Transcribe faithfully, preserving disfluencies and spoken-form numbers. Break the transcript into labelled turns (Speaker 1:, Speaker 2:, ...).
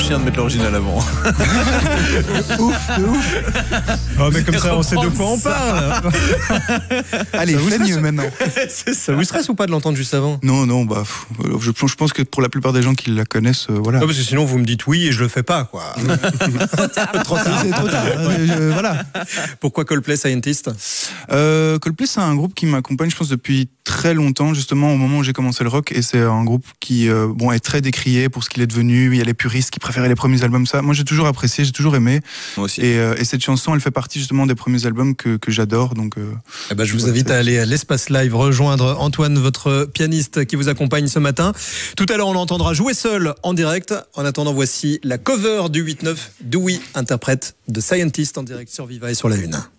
Speaker 1: chien de mettre l'original avant.
Speaker 2: Ouf, de ouf.
Speaker 3: Oh, mais comme ça, on sait de quoi on parle.
Speaker 2: Allez,
Speaker 3: Ça vous
Speaker 2: fais
Speaker 3: stresse
Speaker 2: mieux maintenant.
Speaker 3: Ça. ça vous stresse ou pas de l'entendre juste avant?
Speaker 2: Non, non, bah, je, je pense que pour la plupart des gens qui la connaissent, euh, voilà.
Speaker 3: Non, parce que sinon, vous me dites oui et je le fais pas, quoi.
Speaker 2: Trop tard. C'est trop tard. Euh, je- voilà.
Speaker 3: Pourquoi Coldplay Scientist?
Speaker 2: Euh, Coldplay, c'est un groupe qui m'accompagne, je pense, depuis très longtemps, justement, au moment où j'ai commencé le rock. Et c'est un groupe qui euh, bon, est très décrié pour ce qu'il est devenu. Il y a les puristes qui préféraient les premiers albums. Ça, moi, j'ai toujours apprécié, j'ai toujours aimé.
Speaker 1: Moi aussi.
Speaker 2: Et, euh, et cette chanson, elle fait partie justement des premiers albums que, que j'adore. Donc, euh,
Speaker 3: Eh ben, je vous
Speaker 2: voilà,
Speaker 3: invite
Speaker 2: c'est-
Speaker 3: à aller à l'Espace Live, rejoindre Antoine, votre pianiste qui vous accompagne ce matin. Tout à l'heure, on l'entendra jouer seul en direct. En attendant, voici la cover du huit neuf. Dewey interprète de Scientist en direct sur Viva et sur la Une.